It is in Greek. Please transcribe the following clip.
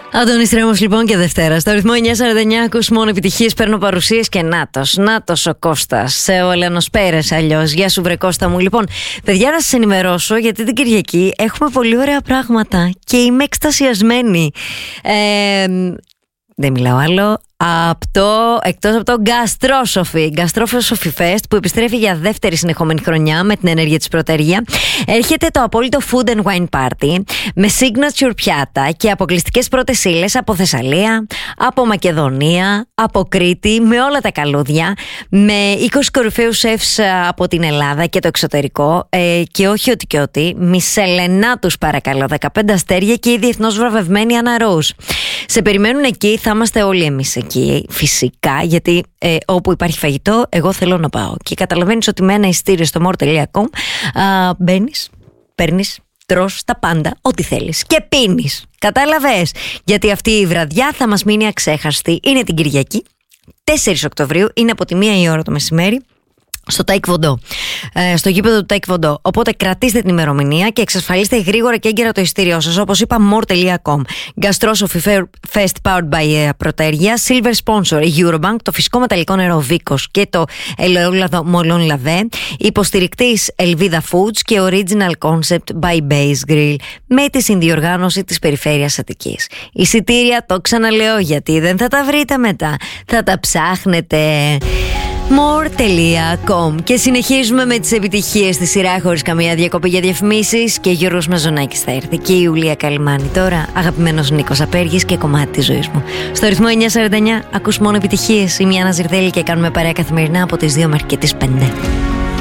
Αντώνης Τρέμος λοιπόν και Δευτέρα. Στο ρυθμό 949 ακούς μόνο επιτυχίες, παίρνω παρουσίες και νάτος ο Κώστας. Ο Ελένος Πέρες αλλιώς. Γεια σου βρε Κώστα μου. Λοιπόν, παιδιά, να σας ενημερώσω γιατί την Κυριακή έχουμε πολύ ωραία πράγματα και είμαι εκστασιασμένη. Δεν μιλάω άλλο. Εκτός από το Γκαστρόσοφι Fest που επιστρέφει για δεύτερη συνεχόμενη χρονιά με την ενέργεια της Πρωτεργία, έρχεται το απόλυτο Food and Wine Party με signature πιάτα και αποκλειστικές πρώτες ύλες από Θεσσαλία, από Μακεδονία, από Κρήτη, με όλα τα καλούδια, με 20 κορυφαίους σεφς από την Ελλάδα και το εξωτερικό, και όχι ότι και ότι, Μισελενά τους παρακαλώ, 15 αστέρια και η διεθνώς βραβευμένη Anna Rose. Σε περιμένουν εκεί, θα είμαστε όλοι εμείς εκεί, φυσικά, γιατί όπου υπάρχει φαγητό, εγώ θέλω να πάω. Και καταλαβαίνεις ότι με ένα ειστήριο στο more.com μπαίνεις, παίρνεις, τρως τα πάντα, ό,τι θέλεις. Και πίνεις. Κατάλαβες? Γιατί αυτή η βραδιά θα μας μείνει αξέχαστη. Είναι την Κυριακή, 4 Οκτωβρίου, είναι από τη 1 η ώρα το μεσημέρι. Στο Taekwondo, στο γήπεδο του Taekwondo. Οπότε κρατήστε την ημερομηνία και εξασφαλίστε γρήγορα και έγκαιρα το ειστήριό σας. Όπως είπα, more.com. Γκαστρόσοφι Fest powered by Πρωτεργία. Silver sponsor Eurobank. Το φυσικό μεταλλικό νερό Βίκος και το ελαιόλαδο Μολόν Λαβέ. Υποστηρικτής Ελβίδα Foods και Original Concept by Base Grill. Με τη συνδιοργάνωση της Περιφέρειας Αττικής. Εισιτήρια, το ξαναλέω γιατί δεν θα τα βρείτε μετά. Θα τα ψάχνετε. more.com. Και συνεχίζουμε με τις επιτυχίες στη σειρά χωρίς καμία διακοπή για διαφημίσεις. Και Γιώργος Μαζονάκης θα έρθει και η Ιουλία Καλυμάνη. Τώρα αγαπημένος Νίκος Απέργης και κομμάτι της ζωής μου. Στο ρυθμό 949 ακούς μόνο επιτυχίες. Είμαι η Άννα Ζιρδέλη και κάνουμε παρέα καθημερινά από τις 2 μέχρι και τις 5.